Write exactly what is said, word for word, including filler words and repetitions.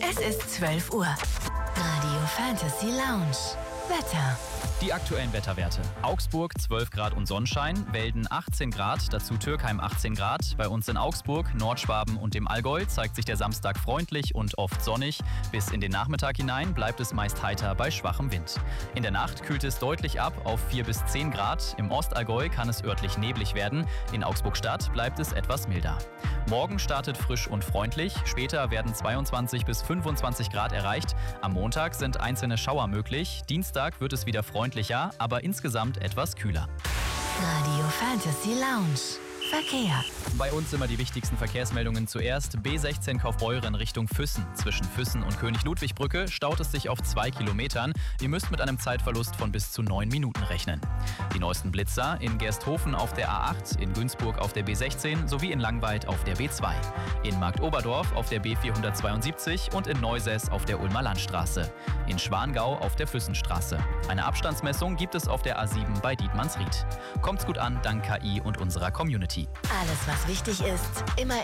Es ist zwölf Uhr. Radio Fantasy Lounge. Wetter. Die aktuellen Wetterwerte. Augsburg zwölf Grad und Sonnenschein, Welden achtzehn Grad, dazu Türkheim achtzehn Grad. Bei uns in Augsburg, Nordschwaben und dem Allgäu zeigt sich der Samstag freundlich und oft sonnig. Bis in den Nachmittag hinein bleibt es meist heiter bei schwachem Wind. In der Nacht kühlt es deutlich ab auf vier bis zehn Grad. Im Ostallgäu kann es örtlich neblig werden. In Augsburg-Stadt bleibt es etwas milder. Morgen startet frisch und freundlich. Später werden zweiundzwanzig bis fünfundzwanzig Grad erreicht. Am Montag sind einzelne Schauer möglich. Dienstag wird es wieder freundlicher, aber insgesamt etwas kühler. Radio Fantasy Lounge. Verkehr. Bei uns immer die wichtigsten Verkehrsmeldungen zuerst. B sechzehn Kaufbeuren Richtung Füssen. Zwischen Füssen und König-Ludwig-Brücke staut es sich auf zwei Kilometern. Ihr müsst mit einem Zeitverlust von bis zu neun Minuten rechnen. Die neuesten Blitzer in Gersthofen auf der A acht, in Günzburg auf der B sechzehn sowie in Langweid auf der B zwei. In Marktoberdorf auf der B vierhundertzweiundsiebzig und in Neusäß auf der Ulmer Landstraße. In Schwangau auf der Füssenstraße. Eine Abstandsmessung gibt es auf der A sieben bei Dietmannsried. Kommt's gut an, dank K I und unserer Community. Alles, was wichtig ist, immer